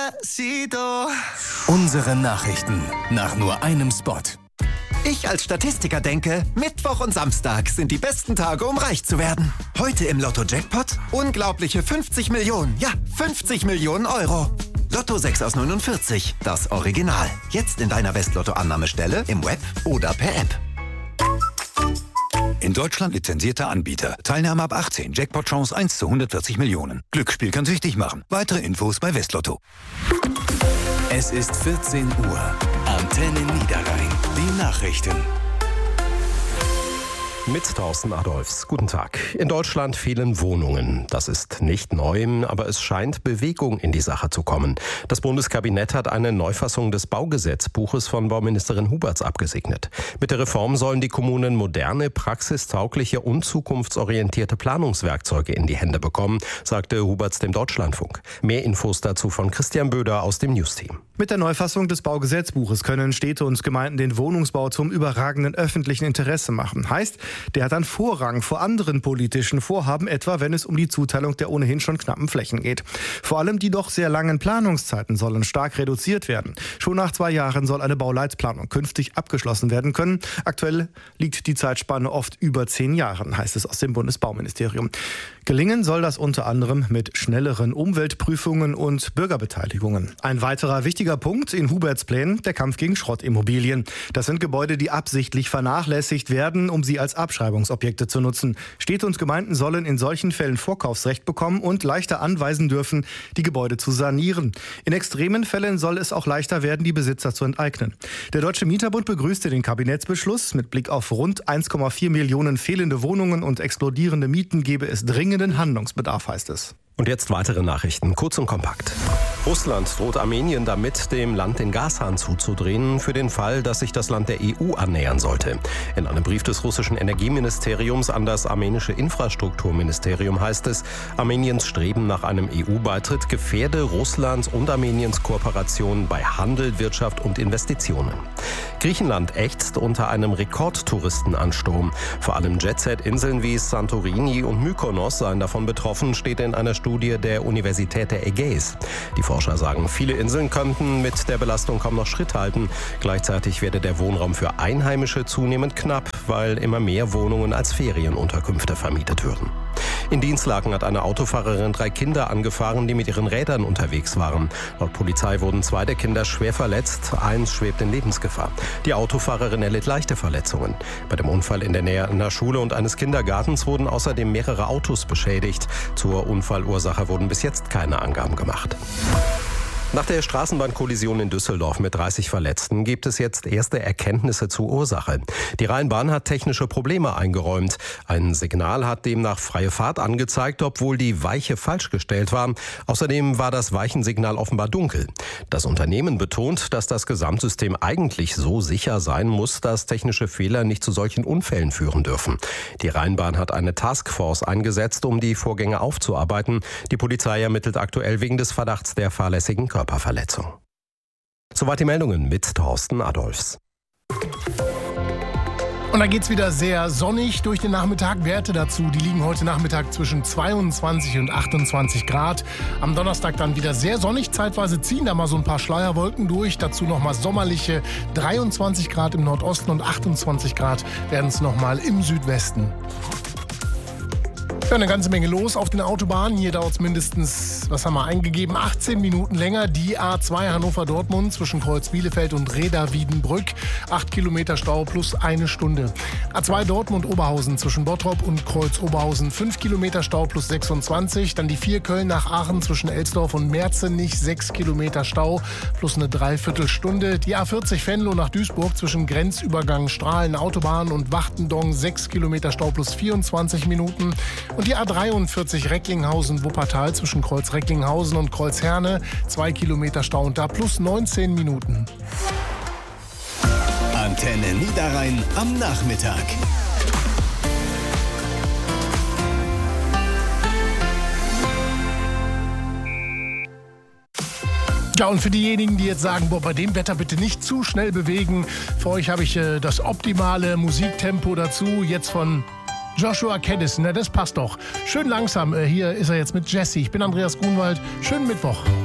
Despacito. Unsere Nachrichten nach nur einem Spot. Ich als Statistiker denke, Mittwoch und Samstag sind die besten Tage, um reich zu werden. Heute im Lotto-Jackpot unglaubliche 50 Millionen. Ja, 50 Millionen Euro. Lotto 6 aus 49, das Original. Jetzt in deiner Westlotto-Annahmestelle, im Web oder per App. In Deutschland lizenzierter Anbieter. Teilnahme ab 18. Jackpot-Chance 1 zu 140 Millionen. Glücksspiel kann süchtig machen. Weitere Infos bei Westlotto. Es ist 14 Uhr. Antenne Niederrhein. Die Nachrichten. Mit Thorsten Adolphs. Guten Tag. In Deutschland fehlen Wohnungen. Das ist nicht neu, aber es scheint Bewegung in die Sache zu kommen. Das Bundeskabinett hat eine Neufassung des Baugesetzbuches von Bauministerin Huberts abgesegnet. Mit der Reform sollen die Kommunen moderne, praxistaugliche und zukunftsorientierte Planungswerkzeuge in die Hände bekommen, sagte Huberts dem Deutschlandfunk. Mehr Infos dazu von Christian Böder aus dem News-Team. Mit der Neufassung des Baugesetzbuches können Städte und Gemeinden den Wohnungsbau zum überragenden öffentlichen Interesse machen. Heißt, der hat dann Vorrang vor anderen politischen Vorhaben, etwa wenn es um die Zuteilung der ohnehin schon knappen Flächen geht. Vor allem die doch sehr langen Planungszeiten sollen stark reduziert werden. Schon nach 2 Jahren soll eine Bauleitplanung künftig abgeschlossen werden können. Aktuell liegt die Zeitspanne oft über 10 Jahren, heißt es aus dem Bundesbauministerium. Gelingen soll das unter anderem mit schnelleren Umweltprüfungen und Bürgerbeteiligungen. Ein weiterer wichtiger Punkt in Huberts Plänen, der Kampf gegen Schrottimmobilien. Das sind Gebäude, die absichtlich vernachlässigt werden, um sie als Abschreibungsobjekte zu nutzen. Städte und Gemeinden sollen in solchen Fällen Vorkaufsrecht bekommen und leichter anweisen dürfen, die Gebäude zu sanieren. In extremen Fällen soll es auch leichter werden, die Besitzer zu enteignen. Der Deutsche Mieterbund begrüßte den Kabinettsbeschluss. Mit Blick auf rund 1,4 Millionen fehlende Wohnungen und explodierende Mieten gebe es dringenden Handlungsbedarf, heißt es. Und jetzt weitere Nachrichten, kurz und kompakt. Russland droht Armenien damit, dem Land den Gashahn zuzudrehen, für den Fall, dass sich das Land der EU annähern sollte. In einem Brief des russischen Energieministeriums an das armenische Infrastrukturministerium heißt es, Armeniens Streben nach einem EU-Beitritt gefährde Russlands und Armeniens Kooperation bei Handel, Wirtschaft und Investitionen. Griechenland ächzt unter einem Rekordtouristenansturm. Vor allem Jet-Set-Inseln wie Santorini und Mykonos seien davon betroffen, steht in einer Studie der Universität der Ägäis. Die Forscher sagen, viele Inseln könnten mit der Belastung kaum noch Schritt halten. Gleichzeitig werde der Wohnraum für Einheimische zunehmend knapp, weil immer mehr Wohnungen als Ferienunterkünfte vermietet würden. In Dinslaken hat eine Autofahrerin 3 Kinder angefahren, die mit ihren Rädern unterwegs waren. Laut Polizei wurden 2 der Kinder schwer verletzt, 1 schwebt in Lebensgefahr. Die Autofahrerin erlitt leichte Verletzungen. Bei dem Unfall in der Nähe einer Schule und eines Kindergartens wurden außerdem mehrere Autos beschädigt. Zur Unfallursache wurden bis jetzt keine Angaben gemacht. Nach der Straßenbahnkollision in Düsseldorf mit 30 Verletzten gibt es jetzt erste Erkenntnisse zur Ursache. Die Rheinbahn hat technische Probleme eingeräumt. Ein Signal hat demnach freie Fahrt angezeigt, obwohl die Weiche falsch gestellt war. Außerdem war das Weichensignal offenbar dunkel. Das Unternehmen betont, dass das Gesamtsystem eigentlich so sicher sein muss, dass technische Fehler nicht zu solchen Unfällen führen dürfen. Die Rheinbahn hat eine Taskforce eingesetzt, um die Vorgänge aufzuarbeiten. Die Polizei ermittelt aktuell wegen des Verdachts der fahrlässigen Körperverletzung. Soweit die Meldungen mit Thorsten Adolphs. Und da geht's wieder sehr sonnig durch den Nachmittag. Werte dazu, die liegen heute Nachmittag zwischen 22 und 28 Grad. Am Donnerstag dann wieder sehr sonnig. Zeitweise ziehen da mal so ein paar Schleierwolken durch. Dazu nochmal sommerliche 23 Grad im Nordosten und 28 Grad werden es nochmal im Südwesten. Ja, eine ganze Menge los auf den Autobahnen. Hier dauert es mindestens, was haben wir eingegeben, 18 Minuten länger. Die A2 Hannover-Dortmund zwischen Kreuz-Bielefeld und Reda-Wiedenbrück. 8 Kilometer Stau plus 1 Stunde. A2 Dortmund-Oberhausen zwischen Bottrop und Kreuz-Oberhausen. 5 Kilometer Stau plus 26. Dann die 4 Köln nach Aachen zwischen Elsdorf und Merzenich. 6 Kilometer Stau plus eine Dreiviertelstunde. Die A40 Venlo nach Duisburg zwischen Grenzübergang Strahlen Autobahn und Wachtendong. 6 Kilometer Stau plus 24 Minuten. Und die A43 Recklinghausen-Wuppertal zwischen Kreuz Recklinghausen und Kreuz Herne. 2 Kilometer Stau und da plus 19 Minuten. Antenne Niederrhein am Nachmittag. Ja, und für diejenigen, die jetzt sagen, boah, bei dem Wetter bitte nicht zu schnell bewegen, für euch habe ich das optimale Musiktempo dazu, jetzt von Joshua Caddison, das passt doch. Schön langsam, hier ist er jetzt mit Jesse. Ich bin Andreas Grunwald, schönen Mittwoch.